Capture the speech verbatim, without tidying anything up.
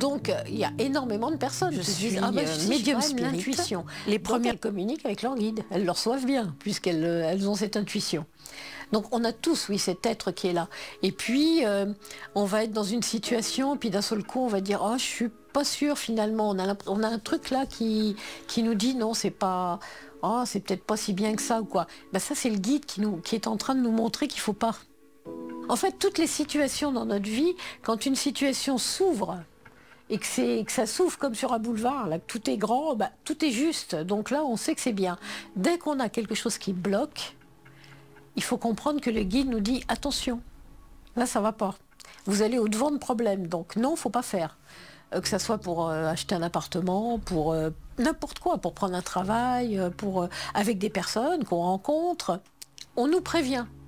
Donc, euh, il y a énormément de personnes Je qui se suis disent « Ah ben, euh, si, médium j'ai quand même spirit. l'intuition ». Les Donc, premières... elles communiquent avec leur guide. Elles le reçoivent bien, puisqu'elles euh, elles ont cette intuition. Donc, on a tous, oui, cet être qui est là. Et puis, euh, on va être dans une situation, puis d'un seul coup, on va dire « Oh, je suis pas sûre, finalement. On a, on a un truc là qui, qui nous dit « Non, c'est pas... Oh, c'est peut-être pas si bien que ça, ou quoi. » Ben, ça, c'est le guide qui, nous, qui est en train de nous montrer qu'il faut pas. En fait, toutes les situations dans notre vie, quand une situation s'ouvre, et que, c'est, que ça s'ouvre comme sur un boulevard, là, que tout est grand, bah, tout est juste. Donc là, on sait que c'est bien. Dès qu'on a quelque chose qui bloque, il faut comprendre que le guide nous dit « Attention, là, ça va pas. Vous allez au-devant de problème. Donc non, il ne faut pas faire. Euh, » Que ça soit pour euh, acheter un appartement, pour euh, n'importe quoi, pour prendre un travail, euh, pour, euh, avec des personnes qu'on rencontre. On nous prévient.